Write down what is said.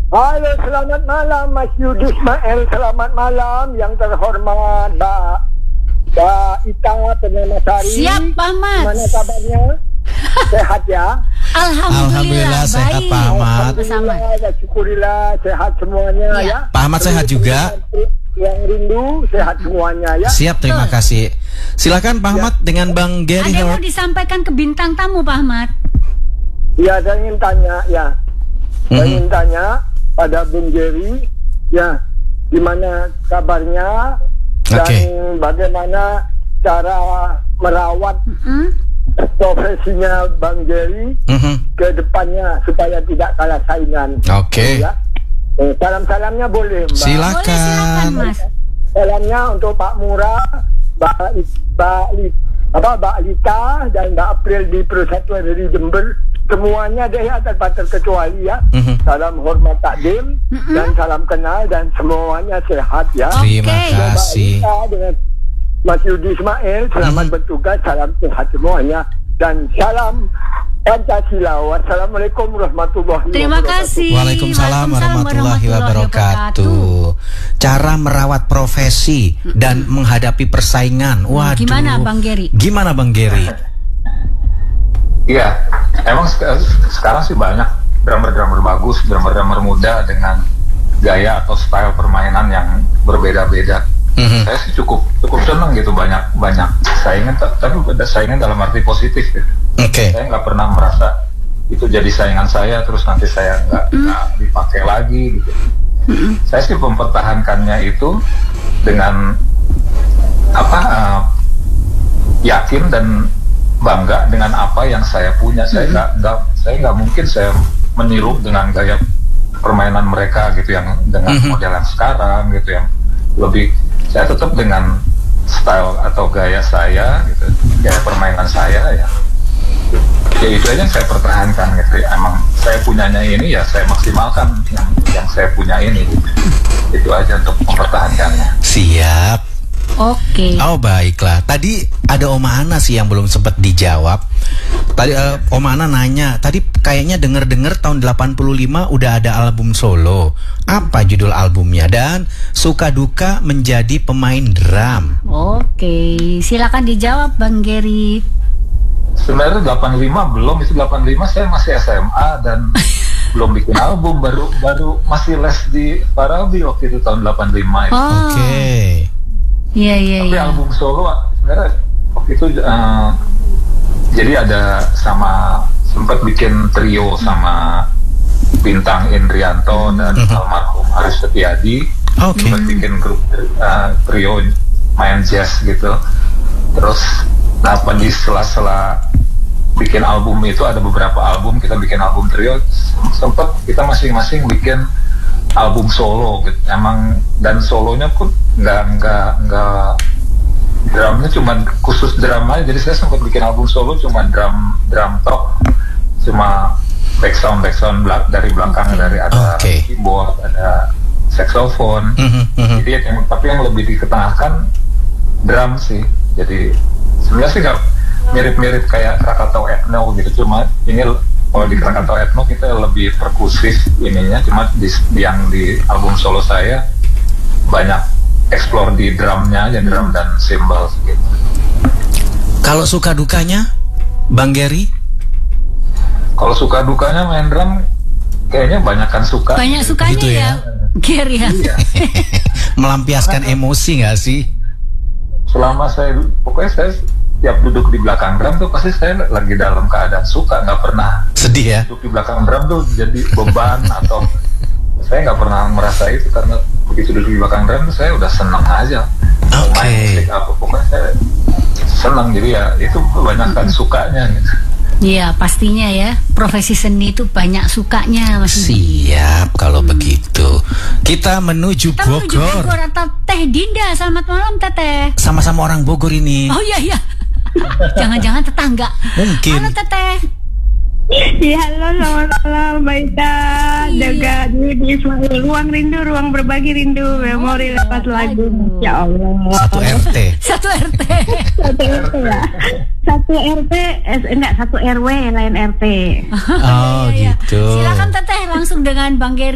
Halo, selamat malam Mas Yudi Ismail. Selamat malam yang terhormat Mbak Ita Penyamasari. Siap, Pak Ahmad. Gimana kabarnya? Sehat ya? Alhamdulillah sehat Pak Ahmad. Alhamdulillah, syukurillah sehat semuanya ya. Pak Ahmad sehat juga. Yang rindu sehat semuanya ya. Siap, terima kasih. Silakan Pak Ahmad dengan Bang Gary. Ada yang mau disampaikan ke bintang tamu Pak Ahmad? Ya, saya ingin tanya ya. Saya ingin tanya pada Bung Gary ya, gimana kabarnya dan bagaimana cara merawat profesinya Bang Gary ke depannya supaya tidak kalah saingan. Oke. Ya. Salam-salamnya boleh Mbak. Silakan. Boleh, silakan Mas. Salamnya untuk Pak Murah, Mbak Lita dan Mbak April di Persatuan dari Jember. Semuanya deh ya, tanpa terkecuali ya. Salam hormat takdim dan salam kenal dan semuanya sehat ya. Terima kasih. Mbak Lita dengan Mas Yudi Ismail, selamat bertugas, salam sehat semuanya dan salam Pancasila. Wassalamualaikum warahmatullahi wabarakatuh. Terima kasih. Waalaikumsalam warahmatullahi wabarakatuh. Cara merawat profesi dan menghadapi persaingan. Waduh. Gimana Bang Gary? Gimana Bang Gary? Iya, emang sekarang sih banyak drummer-drummer bagus, drummer-drummer muda dengan gaya atau style permainan yang berbeda-beda. Saya sih cukup senang gitu, banyak saingan, tapi saingan dalam arti positif gitu. Saya nggak pernah merasa itu jadi saingan saya terus nanti saya nggak dipakai lagi gitu. Saya sih mempertahankannya itu dengan yakin dan bangga dengan apa yang saya punya. Saya nggak mungkin saya meniru dengan gaya permainan mereka gitu, yang dengan model yang sekarang gitu, yang lebih. Saya tetap dengan style atau gaya saya gitu, gaya permainan saya ya itu aja yang saya pertahankan gitu. Emang saya punyanya ini ya saya maksimalkan yang saya punya ini gitu. Itu aja untuk mempertahankannya. Siap. Oke. Oh baiklah. Tadi ada Oma Ana sih yang belum sempat dijawab. Tadi Oma Ana nanya, tadi kayaknya denger tahun 85 udah ada album solo. Apa judul albumnya dan suka duka menjadi pemain drum? Oke, silakan dijawab Bang Gary. Sebenarnya 85 belum, itu 85 saya masih SMA dan belum bikin album, baru masih les di Parabi waktu itu tahun 85 itu. Oke. Iya. Tapi album solo sebenarnya waktu itu jadi ada sempat bikin trio sama Bintang Indrianto dan almarhum Aris Setiadi. Sempat bikin grup trio main jazz gitu. Terus di sela-sela bikin album itu ada beberapa album, kita bikin album trio, sempat kita masing-masing bikin album solo gitu. Emang dan solonya pun nggak drumnya cuma khusus drum aja, jadi saya sempat bikin album solo cuma drum top, cuma background dari belakang, dari ada keyboard, ada saxophone. Jadi tapi yang lebih diketengahkan drum sih. Jadi sebenarnya sih nggak mirip-mirip kayak Krakatau Ethno gitu, cuma ini kalau di Krakatau Ethno kita lebih perkusif ininya, cuma yang di album solo saya banyak explore di drumnya aja, drum dan cymbals gitu. Kalau suka dukanya Bang Gary? Kalau suka dukanya main drum kayaknya banyak suka. Banyak sukanya gitu ya Gary ya. Iya. Melampiaskan emosi nggak sih? Selama pokoknya saya tiap duduk di belakang drum tuh pasti saya lagi dalam keadaan suka, nggak pernah sedih ya. Duduk di belakang drum tuh jadi beban atau saya nggak pernah merasa itu, karena begitu duduk di belakang drum tuh saya udah senang aja. Main musik apa pokoknya saya senang, jadi ya itu kebanyakan sukanya gitu. Iya pastinya ya, profesi seni itu banyak sukanya Mas. Siap kalau begitu. Kita menuju Bogor. Menuju Bogor atau Teh Dinda. Selamat malam Teteh. Sama-sama orang Bogor ini. Oh iya. Jangan-jangan tetangga. Mungkin. Halo Teteh. Ya, halo, selamat malam Mbak Ita, Daga di Ismail. Ruang rindu, ruang berbagi rindu, memori lepas lagu. Ya Allah. Satu RT. Satu RT. Satu RT ya. Satu RT, enggak, satu RW lain RT. Oh gitu. Silakan Teteh langsung dengan Bang Gary.